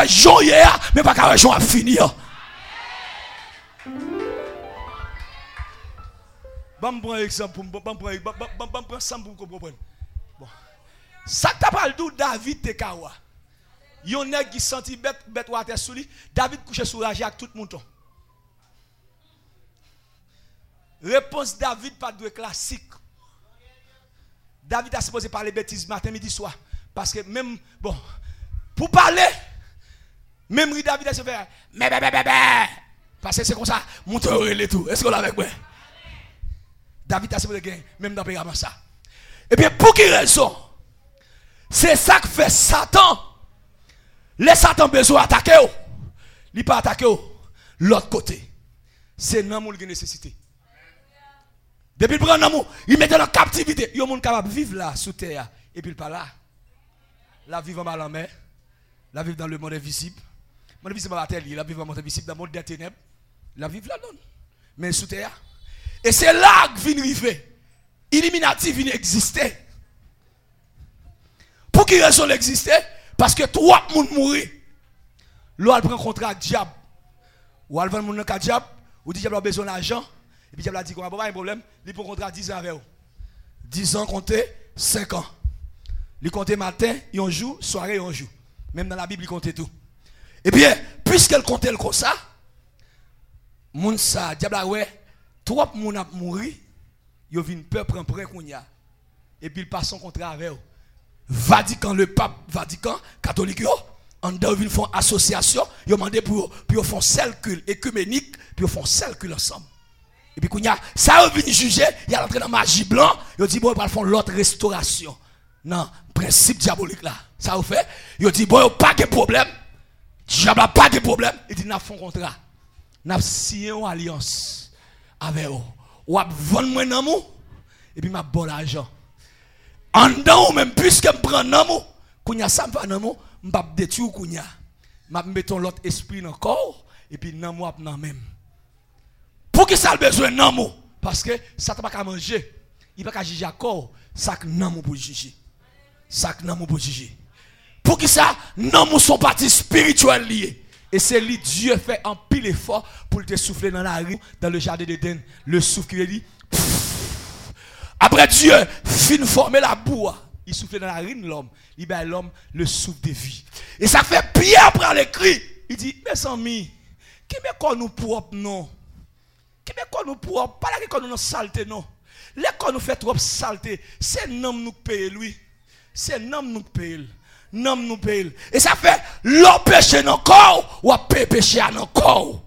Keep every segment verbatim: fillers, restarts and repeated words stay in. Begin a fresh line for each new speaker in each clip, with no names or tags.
jour hier, mais pas qu'à jour à finir. Bon, prends exemple, bon, prends exemple, bon, prends exemple pour comprendre. Bon. Ça t'a parlé d'où David te kawa. Yon nèg qui senti bête bête water sous lui, David couché sur la avec tout mouton. Réponse David pas de classique. David a supposé parler bêtises matin midi soir parce que même bon pour parler même David a se faire mais parce que c'est comme ça mouton et tout. Est-ce qu'on l'a avec moi? David a supposé gagner même dans le ça. Et bien pour quelle raison? C'est ça que fait Satan. Les Satan besoin d'attaquer. Il pas attaquer l'autre côté. C'est l'amour qui est nécessité. Depuis le prend l'amour, il met dans la captivité. Il y a des gens capable de vivre là, sous terre. Et puis il pas là. La vivre en bas en mer. La vivre dans le monde invisible. Le monde invisible, la vivre dans le monde invisible, dans le monde des ténèbres. La vivre là-dedans. Mais sous terre. Et c'est là que vient arriver. Illuminati vient exister. Pour qui raison l'exister? Parce que trois personnes mourir. L'on prend contrat avec diable. Ou elle vend mon cas diable, ou dit diable a besoin d'argent, et puis diable a dit qu'on a pas de problème, il prend contrat dix ans avec vous. dix ans compter cinq ans. Il compte matin, il joue, soirée, il joue. Même dans la Bible, il compte tout. Et bien, puisqu'elle comptait comme ça, moun sa diable a ouais, trois personnes a mouru, il vient peur prendre prêt qu'on y a. Et puis il passe son contrat avec vous. Vatican, le pape Vatican, catholique, en dedans, ils font association, ils ont demandé pour, pour faire cercle écuménique, pour faire cercle ensemble. Et puis, quand il y a ça, ils viennent juger, il y a l'entrée dans la magie blanc, ils ont dit, bon, ils vont faire l'autre restauration. Non, principe diabolique là. Ça vous fait, ils ont dit, bon, il n'y a pas de problème, diable n'a pas de problème, ils disent, nous avons un contrat, nous avons signé une alliance avec eux. Ou à vendre moi dans moi, et puis, je bon l'argent. En dedans, même puisque je prends l'amour, quand il y a ça, je ne vais pas détruire. Je vais mettre l'autre esprit dans le corps, et puis l'amour dans même. Pour qui ça a besoin d'amour? Parce que ça ne peut pas manger. Il ne peut pas juger à corps. Ça que l'amour pour juger. Ça que l'amour pour juger. Pour qui ça, l'amour sont parties spirituelles liées. Et c'est lui, Dieu fait un pile effort pour te souffler dans la rue, dans le jardin d'Éden. Le souffle qui dit. Après Dieu, fin former la boue, il souffle dans la rine l'homme, il bat l'homme le souffle de vie. Et ça fait Pierre prend l'écrit. Il dit, mes amis, qui me connaît nous propre non? Qui me connaît nous propre? Pas là qui connaît nous saleté non. Les qu'on nous fait trop saleté, c'est nom nous paye lui. C'est nom nous paye. Nom nous paye. Et ça fait l'homme péché dans le corps ou à péché dans le corps.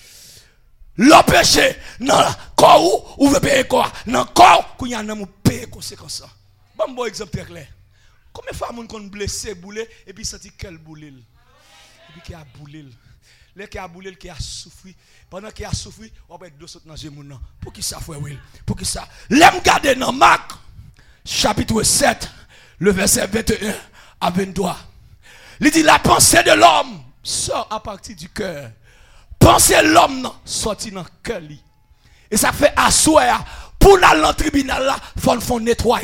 Le péché, non, corps ou veut payer quoi? Non, corps, qu'on y a un homme payer conséquence. Bon, bon exemple très clair. Combien de femmes ont blessé, boulé, et puis senti qu'elle boulé? Et puis qui a boulé? Les qui a boulé, qui a souffert. Pendant qu'il a souffert, on va être deux autres dans le monde. Pour qui ça, frère Will? Pour qui ça? L'aime garder dans Marc, chapitre sept, le verset vingt et un à vingt-trois. Il dit la pensée de l'homme sort à partir du cœur. Pensez l'homme sorti dans le cœur. Et ça fait asseoir pour aller dans le tribunal là, il faut nettoyer.